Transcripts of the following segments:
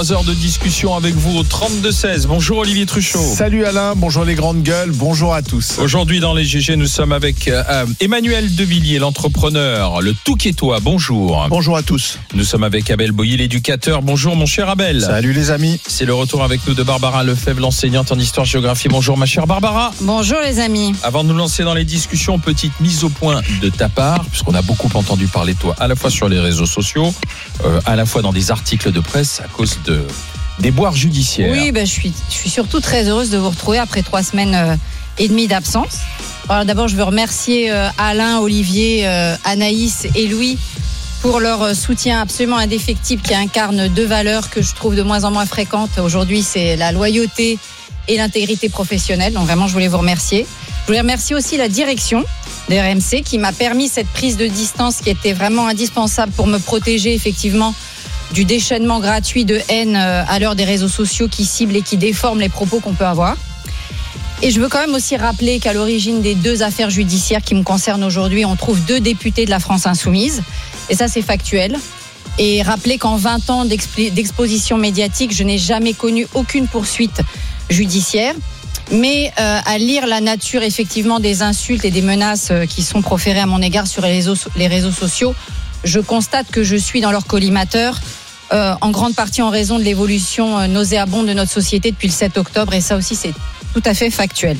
3 heures de discussion avec vous au 32-16. Bonjour Olivier Truchot. Salut Alain, bonjour les grandes gueules, bonjour à tous. Aujourd'hui dans les GG, nous sommes avec Emmanuel Devilliers, l'entrepreneur, le Touquetois. Bonjour. Bonjour à tous. Nous sommes avec Abel Boyer, l'éducateur. Bonjour mon cher Abel. Salut les amis. C'est le retour avec nous de Barbara Lefebvre, l'enseignante en histoire-géographie. Bonjour ma chère Barbara. Bonjour les amis. Avant de nous lancer dans les discussions, petite mise au point de ta part, puisqu'on a beaucoup entendu parler de toi, à la fois sur les réseaux sociaux, à la fois dans des articles de presse à cause des boires judiciaires. Oui, je suis surtout très heureuse de vous retrouver après 3 semaines et demie d'absence. Alors d'abord, je veux remercier Alain, Olivier, Anaïs et Louis pour leur soutien absolument indéfectible qui incarne 2 valeurs que je trouve de moins en moins fréquentes. Aujourd'hui, c'est la loyauté et l'intégrité professionnelle. Donc vraiment, je voulais vous remercier. Je voulais remercier aussi la direction de RMC qui m'a permis cette prise de distance qui était vraiment indispensable pour me protéger effectivement du déchaînement gratuit de haine à l'heure des réseaux sociaux qui ciblent et qui déforment les propos qu'on peut avoir. Et je veux quand même aussi rappeler qu'à l'origine des 2 affaires judiciaires qui me concernent aujourd'hui, on trouve 2 députés de la France Insoumise. Et ça, c'est factuel. Et rappeler qu'en 20 ans d'exposition médiatique, je n'ai jamais connu aucune poursuite judiciaire. Mais à lire la nature effectivement des insultes et des menaces qui sont proférées à mon égard sur les réseaux sociaux, je constate que je suis dans leur collimateur, en grande partie en raison de l'évolution nauséabonde de notre société depuis le 7 octobre. Et ça aussi, c'est tout à fait factuel.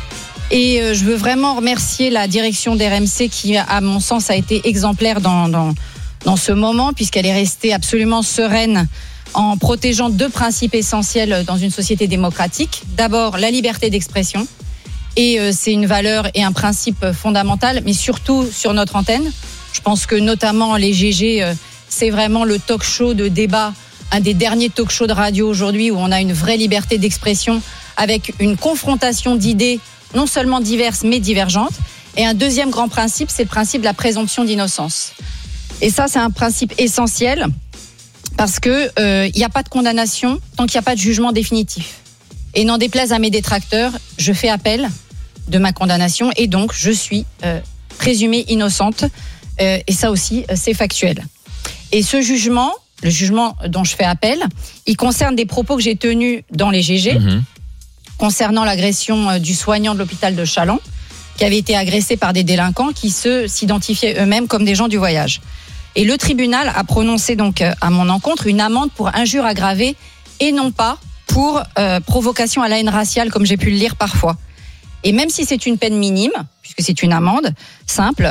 Et je veux vraiment remercier la direction d'RMC qui, à mon sens, a été exemplaire dans ce moment, puisqu'elle est restée absolument sereine en protégeant 2 principes essentiels dans une société démocratique. D'abord, la liberté d'expression. Et c'est une valeur et un principe fondamental, mais surtout sur notre antenne. Je pense que notamment les GG, c'est vraiment le talk show de débat, un des derniers talk shows de radio aujourd'hui où on a une vraie liberté d'expression avec une confrontation d'idées non seulement diverses mais divergentes. Et un deuxième grand principe, c'est le principe de la présomption d'innocence. Et ça, c'est un principe essentiel parce que il n'y a pas de condamnation tant qu'il n'y a pas de jugement définitif. Et n'en déplaise à mes détracteurs, je fais appel de ma condamnation et donc je suis présumée innocente. Et ça aussi, c'est factuel. Et ce jugement, le jugement dont je fais appel, il concerne des propos que j'ai tenus dans les GG, concernant l'agression du soignant de l'hôpital de Challans, qui avait été agressé par des délinquants qui s'identifiaient eux-mêmes comme des gens du voyage. Et le tribunal a prononcé donc à mon encontre une amende pour injure aggravée et non pas pour provocation à la haine raciale, comme j'ai pu le lire parfois. Et même si c'est une peine minime, puisque c'est une amende simple,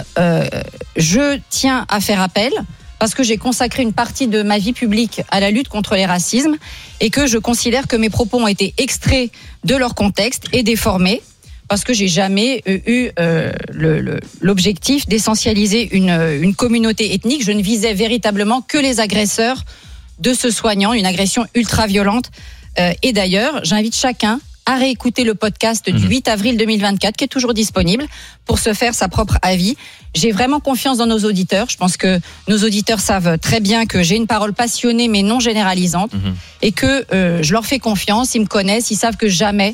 je tiens à faire appel parce que j'ai consacré une partie de ma vie publique à la lutte contre les racismes et que je considère que mes propos ont été extraits de leur contexte et déformés parce que j'ai jamais eu l'objectif d'essentialiser une communauté ethnique. Je ne visais véritablement que les agresseurs de ce soignant, une agression ultra-violente. Et d'ailleurs, j'invite chacun à réécouter le podcast du 8 avril 2024 qui est toujours disponible pour se faire sa propre avis. J'ai vraiment confiance dans nos auditeurs. Je pense que nos auditeurs savent très bien que j'ai une parole passionnée mais non généralisante et que je leur fais confiance. Ils me connaissent, ils savent que jamais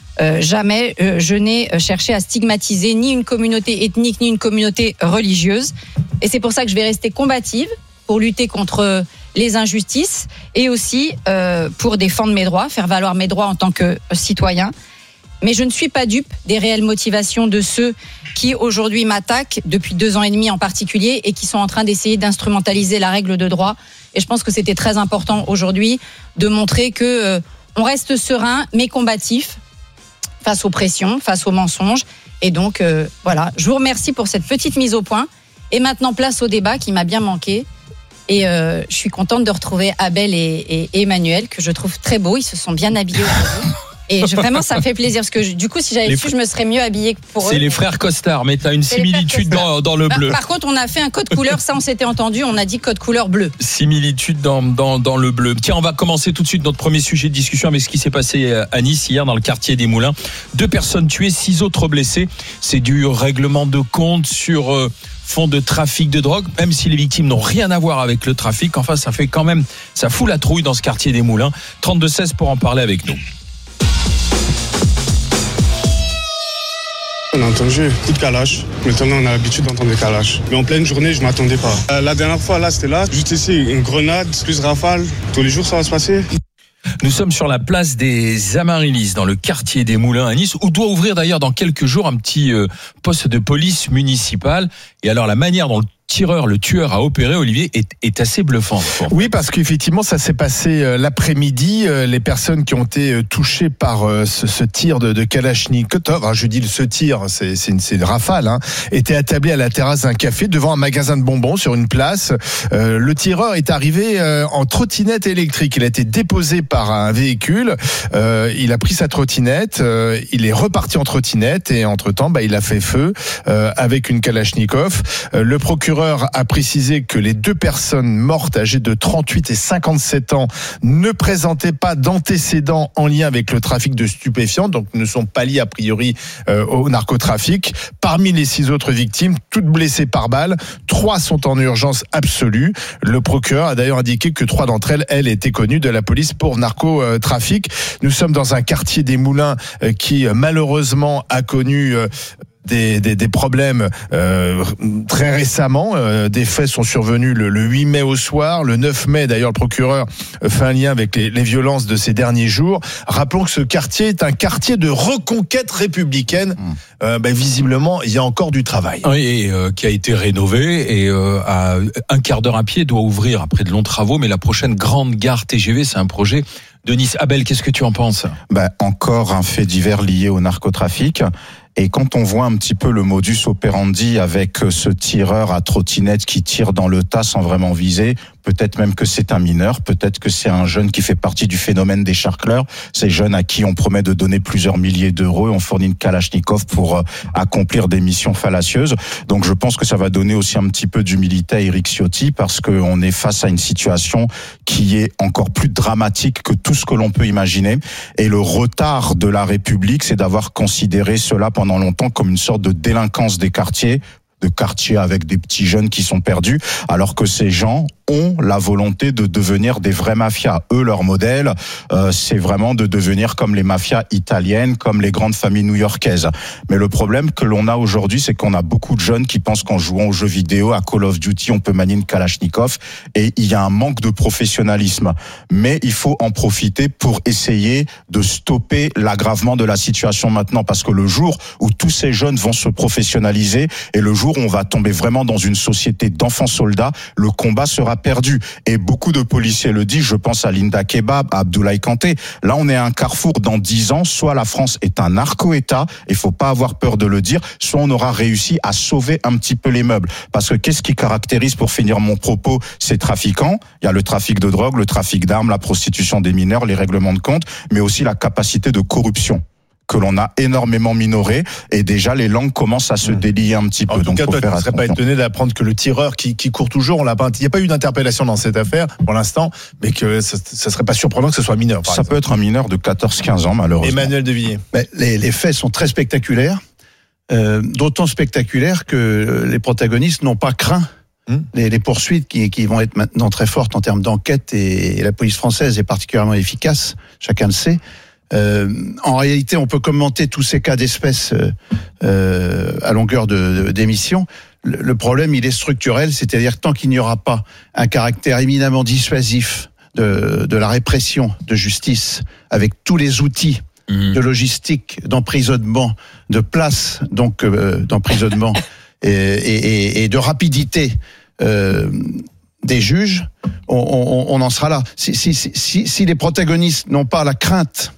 je n'ai cherché à stigmatiser ni une communauté ethnique ni une communauté religieuse. Et c'est pour ça que je vais rester combative pour lutter contre les injustices et aussi pour défendre mes droits, faire valoir mes droits en tant que citoyen. Mais je ne suis pas dupe des réelles motivations de ceux qui aujourd'hui m'attaquent depuis 2 ans et demi en particulier et qui sont en train d'essayer d'instrumentaliser la règle de droit. Et je pense que c'était très important aujourd'hui de montrer que on reste serein mais combatif face aux pressions, face aux mensonges. Et donc voilà, je vous remercie pour cette petite mise au point. Et maintenant place au débat qui m'a bien manqué. Et je suis contente de retrouver Abel et Emmanuel, que je trouve très beaux. Ils se sont bien habillés aujourd'hui. Et vraiment, ça me fait plaisir. Parce que du coup, si j'avais su, je me serais mieux habillée que pour eux. C'est les frères Costard, mais tu as une similitude dans le bleu. Par contre, on a fait un code couleur. Ça, on s'était entendu. On a dit code couleur bleu. Similitude dans le bleu. Tiens, on va commencer tout de suite notre premier sujet de discussion avec ce qui s'est passé à Nice hier dans le quartier des Moulins. 2 personnes tuées, 6 autres blessés. C'est du règlement de compte sur fond de trafic de drogue, même si les victimes n'ont rien à voir avec le trafic. Enfin, ça fait quand même, ça fout la trouille dans ce quartier des Moulins. 32-16 pour en parler avec nous. On a entendu coup de calache. Maintenant, on a l'habitude d'entendre des calaches. Mais en pleine journée, je ne m'attendais pas. La dernière fois, là, c'était là. Juste ici, une grenade, plus rafale. Tous les jours, ça va se passer. Nous sommes sur la place des Amaryllis, dans le quartier des Moulins à Nice, où doit ouvrir d'ailleurs dans quelques jours un petit poste de police municipale. Et alors, la manière dont le tueur a opéré, Olivier, est assez bluffant. Oui, parce qu'effectivement, ça s'est passé l'après-midi. Les personnes qui ont été touchées par ce tir de Kalachnikov, enfin, je dis ce tir, c'est une rafale, hein, étaient attablées à la terrasse d'un café devant un magasin de bonbons sur une place. Le tireur est arrivé en trottinette électrique. Il a été déposé par un véhicule. Il a pris sa trottinette. Il est reparti en trottinette et entre-temps, il a fait feu avec une Kalachnikov. Le procureur a précisé que les deux personnes mortes âgées de 38 et 57 ans ne présentaient pas d'antécédents en lien avec le trafic de stupéfiants, donc ne sont pas liées a priori au narcotrafic. Parmi les 6 autres victimes, toutes blessées par balle, 3 sont en urgence absolue. Le procureur a d'ailleurs indiqué que 3 d'entre elles étaient connues de la police pour narcotrafic. Nous sommes dans un quartier des Moulins qui malheureusement a connu des problèmes très récemment. Des faits sont survenus le 8 mai au soir. Le 9 mai, d'ailleurs, le procureur fait un lien avec les violences de ces derniers jours. Rappelons que ce quartier est un quartier de reconquête républicaine. Visiblement, il y a encore du travail. Oui, et qui a été rénové et à un quart d'heure à pied doit ouvrir après de longs travaux. Mais la prochaine grande gare TGV, c'est un projet de Nice. Abel, qu'est-ce que tu en penses ? Encore un fait divers lié au narcotrafic. Et quand on voit un petit peu le modus operandi avec ce tireur à trottinette qui tire dans le tas sans vraiment viser, peut-être même que c'est un mineur, peut-être que c'est un jeune qui fait partie du phénomène des charcleurs, ces jeunes à qui on promet de donner plusieurs milliers d'euros et on fournit une Kalachnikov pour accomplir des missions fallacieuses. Donc je pense que ça va donner aussi un petit peu d'humilité à Éric Ciotti parce qu'on est face à une situation qui est encore plus dramatique que tout ce que l'on peut imaginer. Et le retard de la République, c'est d'avoir considéré cela pendant longtemps comme une sorte de délinquance des quartiers avec des petits jeunes qui sont perdus, alors que ces gens ont la volonté de devenir des vrais mafias. Eux, leur modèle, c'est vraiment de devenir comme les mafias italiennes, comme les grandes familles new-yorkaises. Mais le problème que l'on a aujourd'hui, c'est qu'on a beaucoup de jeunes qui pensent qu'en jouant aux jeux vidéo, à Call of Duty, on peut manier une Kalachnikov, et il y a un manque de professionnalisme. Mais il faut en profiter pour essayer de stopper l'aggravement de la situation maintenant, parce que le jour où tous ces jeunes vont se professionnaliser, et le jour où on va tomber vraiment dans une société d'enfants soldats, le combat sera perdu. Et beaucoup de policiers le disent, je pense à Linda Kebab, à Abdoulaye Kanté. Là, on est à un carrefour. Dans 10 ans, soit la France est un narco-État, il faut pas avoir peur de le dire, soit on aura réussi à sauver un petit peu les meubles. Parce que qu'est-ce qui caractérise, pour finir mon propos, ces trafiquants ? Il y a le trafic de drogue, le trafic d'armes, la prostitution des mineurs, les règlements de compte, mais aussi la capacité de corruption que l'on a énormément minoré, et déjà les langues commencent à se délier un petit peu. En tout cas, toi, tu ne serais pas étonné d'apprendre que le tireur qui court toujours, il n'y a pas eu d'interpellation dans cette affaire pour l'instant, mais que ça ne serait pas surprenant que ce soit mineur. Ça peut être un mineur de 14-15 ans, malheureusement. Emmanuel Devilliers. Les faits sont très spectaculaires, d'autant spectaculaires que les protagonistes n'ont pas craint les poursuites qui vont être maintenant très fortes en termes d'enquête, et la police française est particulièrement efficace, chacun le sait. En réalité, on peut commenter tous ces cas d'espèce à longueur d'émission. Le problème, il est structurel, c'est-à-dire tant qu'il n'y aura pas un caractère éminemment dissuasif de la répression de justice, avec tous les outils de logistique, d'emprisonnement, de place donc d'emprisonnement et de rapidité des juges, on en sera là. Si les protagonistes n'ont pas la crainte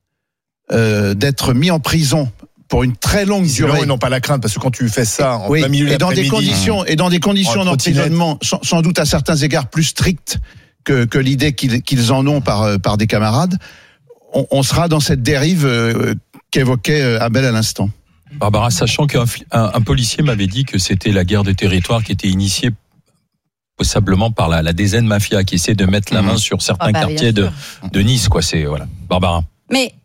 d'être mis en prison pour une très longue durée. Ils n'ont pas la crainte, parce que quand tu fais ça en plein milieu et dans des conditions d'emprisonnement sans doute à certains égards plus strictes que l'idée qu'ils en ont par des camarades, on sera dans cette dérive qu'évoquait Abel à l'instant. Barbara, sachant qu'un policier m'avait dit que c'était la guerre de territoire qui était initiée possiblement par la DZ Mafia, qui essaie de mettre la main sur certains quartiers de Nice, quoi. C'est voilà. Barbara. Mais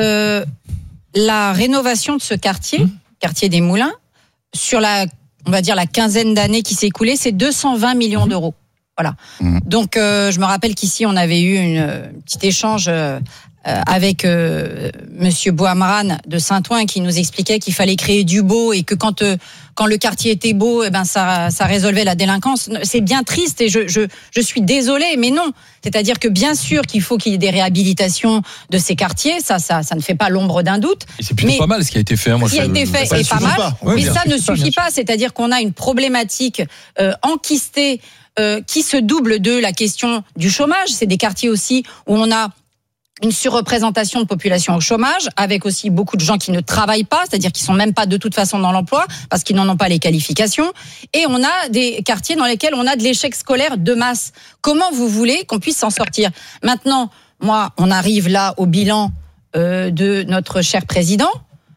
la rénovation de ce quartier des Moulins, sur on va dire la quinzaine d'années qui s'est écoulée, c'est 220 millions d'euros. Voilà. Donc, je me rappelle qu'ici, on avait eu un petit échange avec Monsieur Bouhamran de Saint-Ouen qui nous expliquait qu'il fallait créer du beau et que quand le quartier était beau, ça résolvait la délinquance. C'est bien triste et je suis désolée, mais non. C'est-à-dire que bien sûr qu'il faut qu'il y ait des réhabilitations de ces quartiers, ça ne fait pas l'ombre d'un doute. Et c'est plutôt pas mal ce qui a été fait. Ce qui a été fait est pas mal, mais ça ne suffit pas. C'est-à-dire qu'on a une problématique enquistée qui se double de la question du chômage. C'est des quartiers aussi où on a une surreprésentation de population au chômage, avec aussi beaucoup de gens qui ne travaillent pas, c'est-à-dire qui sont même pas de toute façon dans l'emploi, parce qu'ils n'en ont pas les qualifications. Et on a des quartiers dans lesquels on a de l'échec scolaire de masse. Comment vous voulez qu'on puisse s'en sortir ? Maintenant, on arrive là au bilan de notre cher président.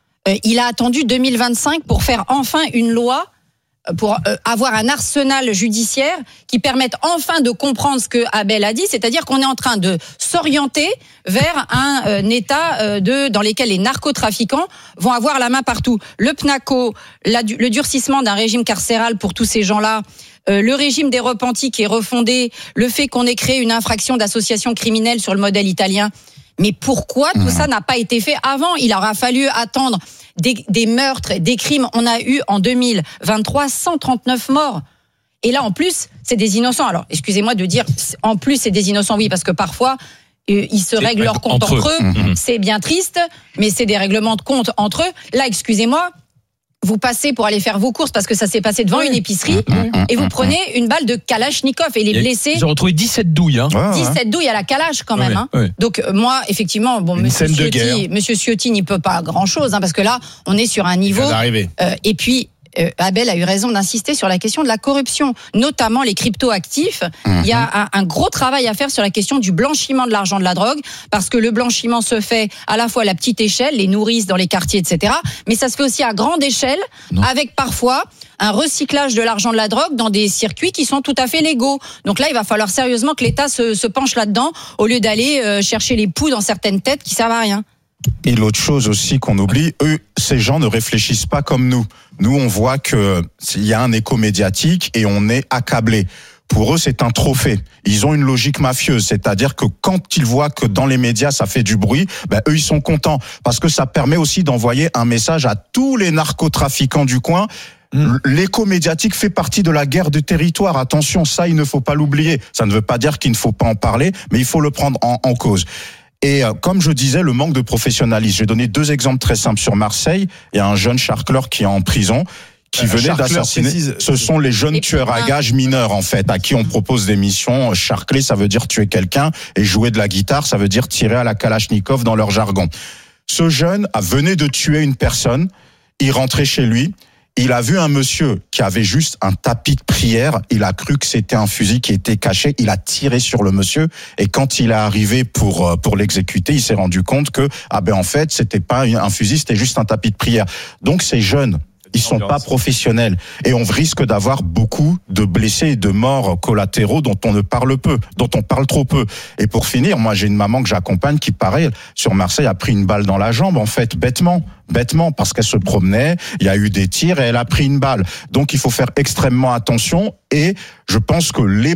Il a attendu 2025 pour faire enfin une loi, pour avoir un arsenal judiciaire qui permette enfin de comprendre ce que Abel a dit, c'est-à-dire qu'on est en train de s'orienter vers un état dans lequel les narcotrafiquants vont avoir la main partout. Le PNACO, le durcissement d'un régime carcéral pour tous ces gens-là, le régime des repentis qui est refondé, le fait qu'on ait créé une infraction d'association criminelle sur le modèle italien. Mais pourquoi tout ça n'a pas été fait avant ? Il aura fallu attendre des meurtres, des crimes. On a eu en 2023 139 morts. Et là, en plus, c'est des innocents. Alors, excusez-moi de dire, en plus, c'est des innocents, oui, parce que parfois, ils se règlent leurs comptes entre eux. C'est bien triste, mais c'est des règlements de comptes entre eux. Là, excusez-moi, vous passez pour aller faire vos courses parce que ça s'est passé devant une épicerie et vous prenez une balle de Kalachnikov et les blessés. Ils ont retrouvé 17 douilles. 17 douilles à la Kalash quand même. Donc moi, effectivement, Monsieur Ciotti n'y peut pas grand-chose parce que là, on est sur un niveau. Et puis, Abel a eu raison d'insister sur la question de la corruption, notamment les crypto-actifs. Il y a un gros travail à faire sur la question du blanchiment de l'argent de la drogue, parce que le blanchiment se fait à la fois à la petite échelle, les nourrices dans les quartiers, etc., mais ça se fait aussi à grande échelle, avec parfois un recyclage de l'argent de la drogue dans des circuits qui sont tout à fait légaux. Donc là, il va falloir sérieusement que l'État se penche là-dedans, au lieu d'aller chercher les poux dans certaines têtes qui servent à rien. Et l'autre chose aussi qu'on oublie, ces gens ne réfléchissent pas comme nous. Nous, on voit que il y a un écho médiatique et on est accablé. Pour eux, c'est un trophée. Ils ont une logique mafieuse, c'est-à-dire que quand ils voient que dans les médias, ça fait du bruit, eux, ils sont contents. Parce que ça permet aussi d'envoyer un message à tous les narcotrafiquants du coin. L'écho médiatique fait partie de la guerre du territoire. Attention, ça, il ne faut pas l'oublier. Ça ne veut pas dire qu'il ne faut pas en parler, mais il faut le prendre en cause. Et comme je disais, le manque de professionnalisme. J'ai donné 2 exemples très simples sur Marseille. Il y a un jeune charcleur qui est en prison, qui venait d'assassiner. Ce sont les jeunes tueurs à gages mineurs, en fait, à qui on propose des missions. Charcler, ça veut dire tuer quelqu'un, et jouer de la guitare, ça veut dire tirer à la Kalachnikov dans leur jargon. Ce jeune venait de tuer une personne. Il rentrait chez lui. Il a vu un monsieur qui avait juste un tapis de prière. Il a cru que c'était un fusil qui était caché. Il a tiré sur le monsieur. Et quand il est arrivé pour l'exécuter, il s'est rendu compte que, en fait, c'était pas un fusil, c'était juste un tapis de prière. Donc, ces jeunes, ils sont pas professionnels. Et on risque d'avoir beaucoup de blessés et de morts collatéraux dont on ne parle peu, dont on parle trop peu. Et pour finir, moi, j'ai une maman que j'accompagne qui, pareil, sur Marseille, a pris une balle dans la jambe, en fait, bêtement, parce qu'elle se promenait, il y a eu des tirs et elle a pris une balle. Donc il faut faire extrêmement attention, et je pense que le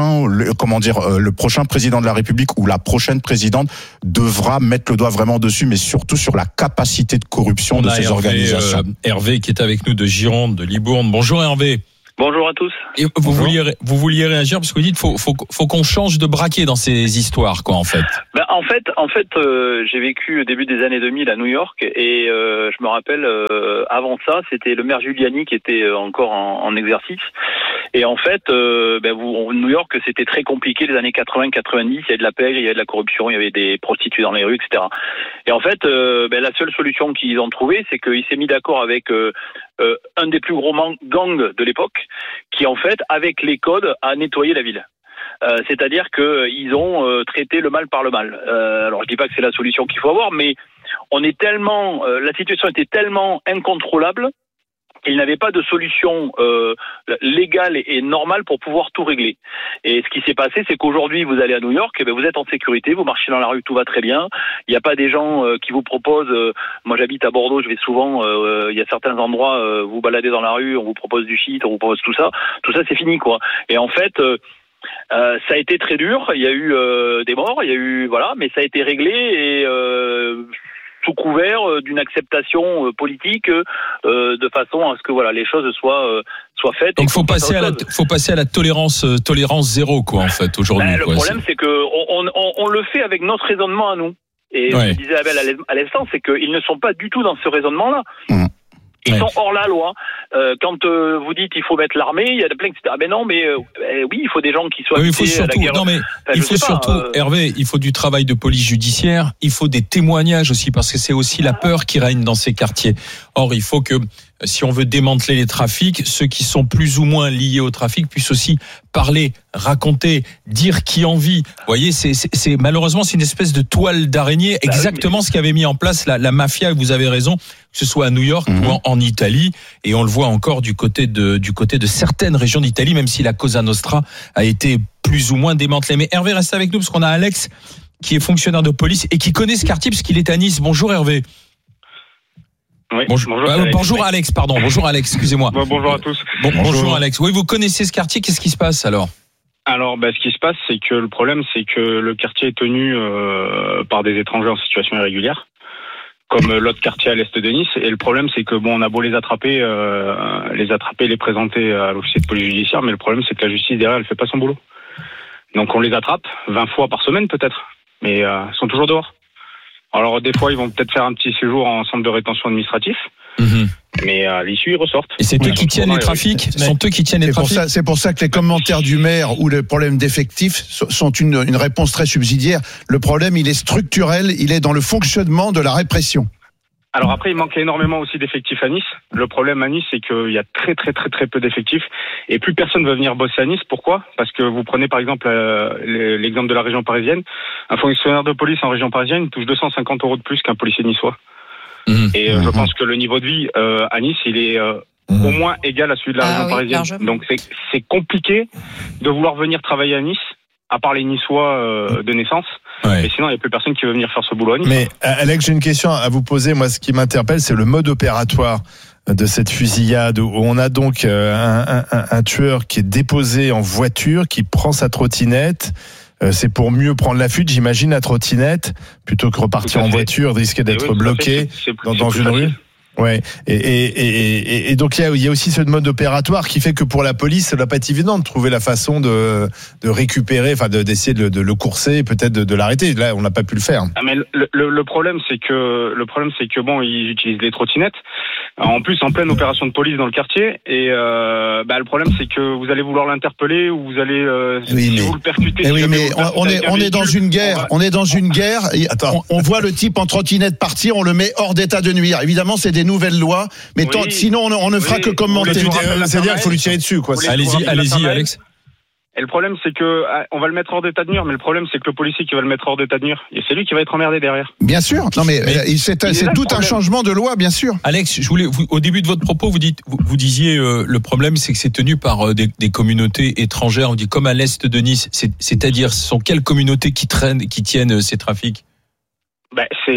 prochain président de la République ou la prochaine présidente devra mettre le doigt vraiment dessus, mais surtout sur la capacité de corruption de ces organisations. Hervé qui est avec nous de Gironde, de Libourne. Bonjour Hervé. Bonjour à tous. Et vous vouliez réagir parce que vous dites faut qu'on change de braquet dans ces histoires, quoi, en fait. En fait, j'ai vécu au début des années 2000 à New York, et je me rappelle avant ça, c'était le maire Giuliani qui était encore en exercice. Et en fait, New York, c'était très compliqué les années 80-90. Il y avait de la pègre, il y avait de la corruption, il y avait des prostituées dans les rues, etc. Et en fait, la seule solution qu'ils ont trouvée, c'est qu'il s'est mis d'accord avec un des plus gros gangs de l'époque, qui en fait, avec les codes, a nettoyé la ville. C'est-à-dire qu'ils ont traité le mal par le mal. Alors je dis pas que c'est la solution qu'il faut avoir, mais la situation était tellement incontrôlable qu'il n'avait pas de solution légale et normale pour pouvoir tout régler. Et ce qui s'est passé, c'est qu'aujourd'hui, vous allez à New York, vous êtes en sécurité, vous marchez dans la rue, tout va très bien. Il n'y a pas des gens qui vous proposent... moi, j'habite à Bordeaux, je vais souvent... il y a certains endroits, vous baladez dans la rue, on vous propose du shit, on vous propose tout ça. Tout ça, c'est fini, quoi. Et en fait... Ça a été très dur. Il y a eu des morts, il y a eu mais ça a été réglé et sous couvert d'une acceptation politique de façon à ce que les choses soient faites. Donc faut passer à la tolérance zéro quoi en fait aujourd'hui. Le problème c'est que on le fait avec notre raisonnement à nous. Et ce que disait Abel à l'instant, c'est qu'ils ne sont pas du tout dans ce raisonnement-là. Ils sont hors la loi. Quand vous dites il faut mettre l'armée, il y a plein qui disent non, mais oui, il faut des gens qui soient. Il faut surtout, Hervé, il faut du travail de police judiciaire. Il faut des témoignages aussi parce que c'est aussi la peur qui règne dans ces quartiers. Or, il faut que si on veut démanteler les trafics, ceux qui sont plus ou moins liés au trafic puissent aussi parler, raconter, dire qui en vit. Vous voyez, c'est malheureusement c'est une espèce de toile d'araignée, exactement ce qu'avait mis en place la mafia. Vous avez raison, que ce soit à New York ou en Italie, et on le voit encore du côté de certaines régions d'Italie, même si la Cosa Nostra a été plus ou moins démantelée. Mais Hervé, reste avec nous parce qu'on a Alex qui est fonctionnaire de police et qui connaît ce quartier parce qu'il est à Nice. Bonjour Hervé. Oui, bonjour Alex, pardon. Bonjour Alex, excusez-moi. Bonjour à tous. Bonjour Alex. Oui, vous connaissez ce quartier, qu'est-ce qui se passe alors ? Alors, ce qui se passe, c'est que le problème, c'est que le quartier est tenu par des étrangers en situation irrégulière, comme l'autre quartier à l'est de Nice. Et le problème, c'est que on a beau les attraper, les présenter à l'officier de police judiciaire, mais le problème, c'est que la justice derrière, elle fait pas son boulot. Donc on les attrape 20 fois par semaine peut-être, mais ils sont toujours dehors. Alors des fois ils vont peut-être faire un petit séjour en centre de rétention administratif, mais à l'issue ils ressortent. Et c'est eux qui tiennent les trafics. C'est pour ça que les commentaires du maire ou les problèmes d'effectifs sont une réponse très subsidiaire. Le problème il est structurel, il est dans le fonctionnement de la répression. Alors après, il manque énormément aussi d'effectifs à Nice. Le problème à Nice, c'est qu'il y a très très très très peu d'effectifs et plus personne ne veut venir bosser à Nice. Pourquoi ? Parce que vous prenez par exemple l'exemple de la région parisienne. Un fonctionnaire de police en région parisienne touche 250 € de plus qu'un policier niçois. Et je pense que le niveau de vie à Nice, il est au moins égal à celui de la région parisienne. Largement. Donc c'est compliqué de vouloir venir travailler à Nice, à part les Niçois de naissance. Et sinon, il n'y a plus personne qui veut venir faire ce boulot à Nice. Mais Alex, j'ai une question à vous poser. Moi, ce qui m'interpelle, c'est le mode opératoire de cette fusillade où on a donc un tueur qui est déposé en voiture, qui prend sa trottinette. C'est pour mieux prendre la fuite, j'imagine, la trottinette, plutôt que repartir en voiture, risquer d'être bloqué dans une rue. Ouais. Et donc il y a aussi ce mode opératoire qui fait que pour la police, ça doit pas être évident de trouver la façon de récupérer, d'essayer de le courser, peut-être de l'arrêter. Là, on n'a pas pu le faire. Mais le problème, c'est que ils utilisent les trottinettes. En plus, en pleine opération de police dans le quartier. Et le problème, c'est que vous allez vouloir l'interpeller ou vous allez vous le percuter. On est dans une guerre. On est dans une guerre. On voit le type en trottinette partir, on le met hors d'état de nuire. Évidemment, c'est des nouvelles lois, mais sinon on ne fera que commenter. C'est-à-dire qu'il faut lui tirer dessus, quoi. Allez-y, Alex. Et le problème, c'est que on va le mettre hors d'état de nuire, mais le problème, c'est que le policier qui va le mettre hors d'état de nuire, et c'est lui qui va être emmerdé derrière. Bien sûr. Non, mais c'est tout un changement de loi, bien sûr. Alex, au début de votre propos, vous disiez le problème, c'est que c'est tenu par des communautés étrangères. On dit comme à l'est de Nice. C'est-à-dire, ce sont quelles communautés qui tiennent ces trafics ? C'est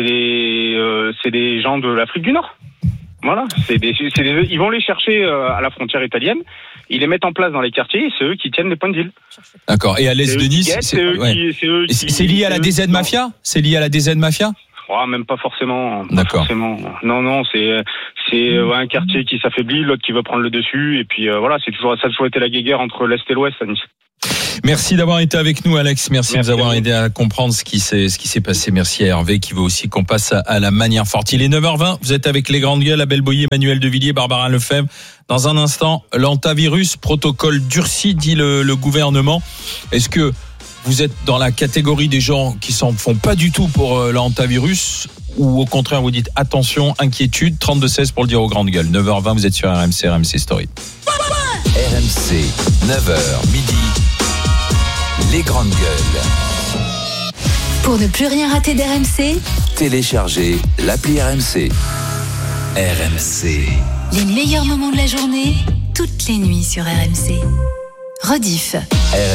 des gens de l'Afrique du Nord. Voilà, ils vont les chercher à la frontière italienne, ils les mettent en place dans les quartiers, et c'est eux qui tiennent les points de deal. D'accord. Et à l'est de Nice, c'est lié à la DZ Mafia ? C'est lié à la DZ Mafia ? Même pas forcément. D'accord. Non, c'est un quartier qui s'affaiblit, l'autre qui veut prendre le dessus, et puis ça a toujours été la guéguerre entre l'est et l'ouest à Nice. Merci d'avoir été avec nous, Alex. Merci de nous avoir aidé à comprendre ce qui s'est passé. Merci à Hervé qui veut aussi qu'on passe à la manière forte. Il est 9h20. Vous êtes avec les grandes gueules, Abel Boyer, Emmanuel Devilliers, Barbara Lefebvre. Dans un instant, l'antivirus, protocole durci, dit le gouvernement. Est-ce que vous êtes dans la catégorie des gens qui s'en font pas du tout pour l'antivirus ou au contraire vous dites attention, inquiétude? 32-16 pour le dire aux grandes gueules. 9h20, vous êtes sur RMC Story. RMC, 9h midi. Les grandes gueules. Pour ne plus rien rater d'RMC, téléchargez l'appli RMC. RMC. Les meilleurs moments de la journée, toutes les nuits sur RMC. Rediff.